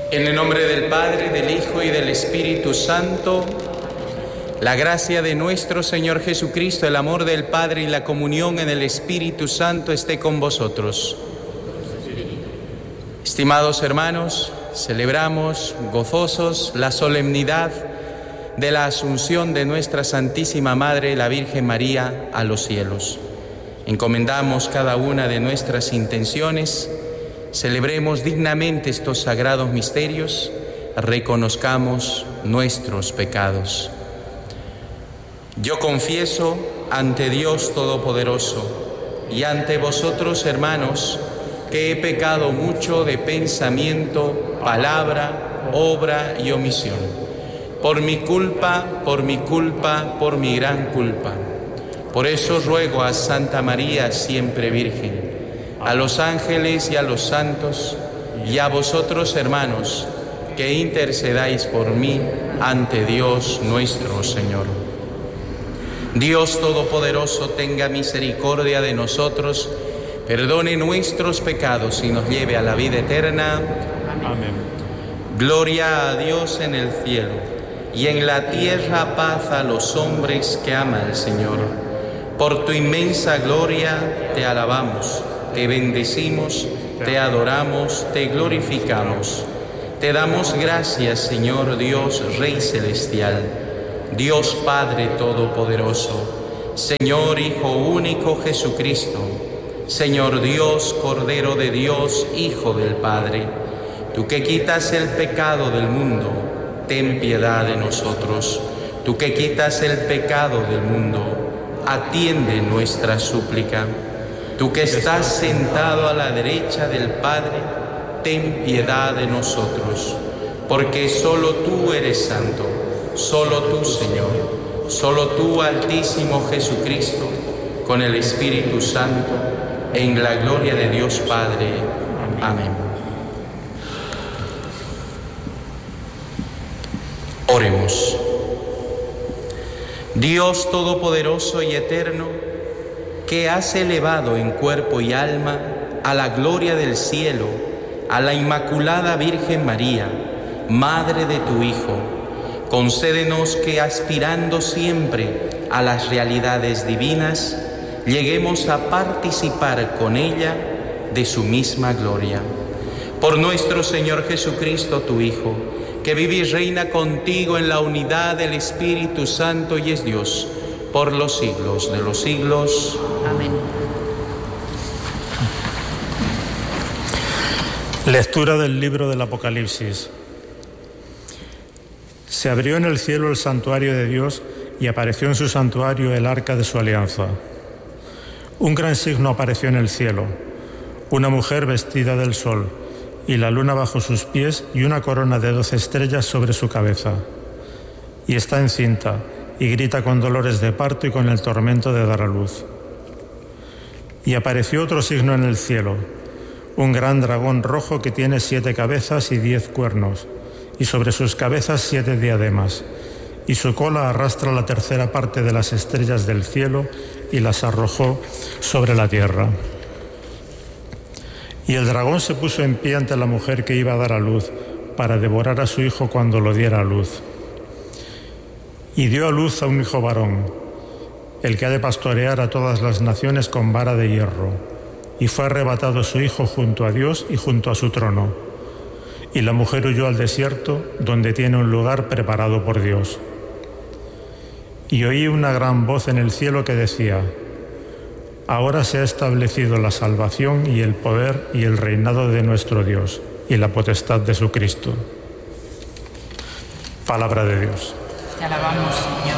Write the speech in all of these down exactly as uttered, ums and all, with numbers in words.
En el nombre del Padre, del Hijo y del Espíritu Santo, la gracia de nuestro Señor Jesucristo, el amor del Padre y la comunión en el Espíritu Santo esté con vosotros. Estimados hermanos, celebramos gozosos la solemnidad de la Asunción de nuestra Santísima Madre, la Virgen María, a los cielos. Encomendamos cada una de nuestras intenciones. Celebremos dignamente estos sagrados misterios, reconozcamos nuestros pecados. Yo confieso ante Dios Todopoderoso y ante vosotros, hermanos, que he pecado mucho de pensamiento, palabra, obra y omisión. Por mi culpa, por mi culpa, por mi gran culpa. Por eso ruego a Santa María, siempre Virgen, a los ángeles y a los santos, y a vosotros, hermanos, que intercedáis por mí ante Dios nuestro Señor. Dios Todopoderoso tenga misericordia de nosotros, perdone nuestros pecados y nos lleve a la vida eterna. Amén. Gloria a Dios en el cielo, y en la tierra paz a los hombres que ama el Señor. Por tu inmensa gloria te alabamos, te bendecimos, te adoramos, te glorificamos. Te damos gracias, Señor Dios, Rey Celestial, Dios Padre Todopoderoso, Señor Hijo único Jesucristo, Señor Dios, Cordero de Dios, Hijo del Padre. Tú que quitas el pecado del mundo, ten piedad de nosotros. Tú que quitas el pecado del mundo, atiende nuestra súplica. Tú que estás sentado a la derecha del Padre, ten piedad de nosotros, porque solo tú eres santo, solo tú, Señor, solo tú, Altísimo Jesucristo, con el Espíritu Santo, en la gloria de Dios Padre. Amén. Oremos. Dios Todopoderoso y Eterno, que has elevado en cuerpo y alma a la gloria del cielo a la Inmaculada Virgen María, Madre de tu Hijo, concédenos que, aspirando siempre a las realidades divinas, lleguemos a participar con ella de su misma gloria. Por nuestro Señor Jesucristo, tu Hijo, que vive y reina contigo en la unidad del Espíritu Santo y es Dios, por los siglos de los siglos. Amén. Lectura del libro del Apocalipsis. Se abrió en el cielo el santuario de Dios y apareció en su santuario el arca de su alianza. Un gran signo apareció en el cielo, una mujer vestida del sol, y la luna bajo sus pies y una corona de doce estrellas sobre su cabeza. Y está encinta, y grita con dolores de parto y con el tormento de dar a luz. Y apareció otro signo en el cielo, un gran dragón rojo que tiene siete cabezas y diez cuernos, y sobre sus cabezas siete diademas, y su cola arrastra la tercera parte de las estrellas del cielo y las arrojó sobre la tierra. Y el dragón se puso en pie ante la mujer que iba a dar a luz, para devorar a su hijo cuando lo diera a luz. Y dio a luz a un hijo varón, el que ha de pastorear a todas las naciones con vara de hierro. Y fue arrebatado su hijo junto a Dios y junto a su trono. Y la mujer huyó al desierto, donde tiene un lugar preparado por Dios. Y oí una gran voz en el cielo que decía: ahora se ha establecido la salvación y el poder y el reinado de nuestro Dios y la potestad de su Cristo. Palabra de Dios. Te alabamos, Señor.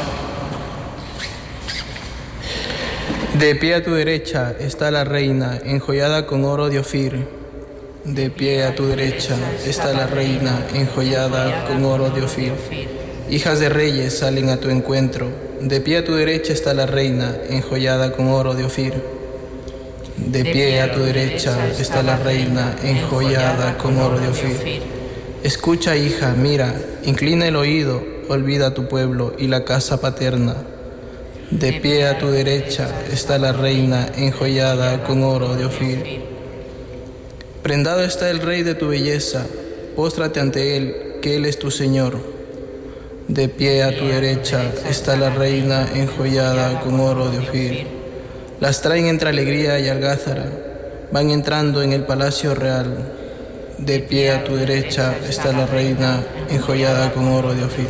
De pie a tu derecha está la reina, enjollada con oro de Ofir. De pie a tu derecha está la reina, enjollada con oro de Ofir. Hijas de reyes salen a tu encuentro. De pie a tu derecha está la reina, enjollada con oro de Ofir. De pie a tu derecha está la reina, enjollada con oro de Ofir. Escucha, hija, mira, inclina el oído, olvida tu pueblo y la casa paterna. De pie a tu derecha está la reina, enjollada con oro de Ofir. Prendado está el rey de tu belleza, póstrate ante Él, que Él es tu Señor. De pie a tu derecha está la reina enjollada con oro de Ofir. Las traen entre alegría y algázara, van entrando en el palacio real. De pie a tu derecha está la reina enjollada con oro de Ofir.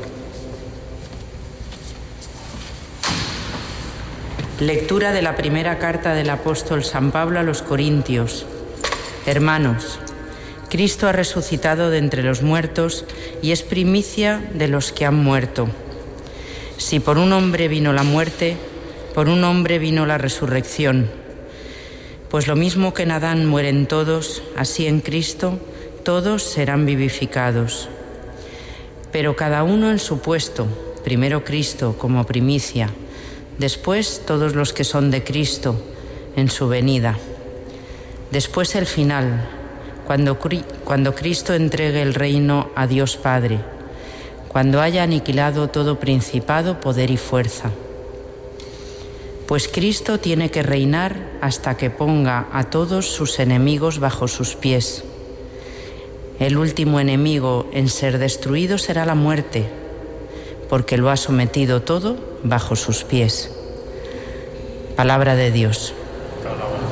Lectura de la primera carta del apóstol San Pablo a los Corintios. Hermanos, Cristo ha resucitado de entre los muertos y es primicia de los que han muerto. Si por un hombre vino la muerte, por un hombre vino la resurrección. Pues lo mismo que en Adán mueren todos, así en Cristo todos serán vivificados. Pero cada uno en su puesto, primero Cristo como primicia, después todos los que son de Cristo en su venida. Después el final, cuando, cuando Cristo entregue el reino a Dios Padre, cuando haya aniquilado todo principado, poder y fuerza. Pues Cristo tiene que reinar hasta que ponga a todos sus enemigos bajo sus pies. El último enemigo en ser destruido será la muerte, porque lo ha sometido todo bajo sus pies. Palabra de Dios.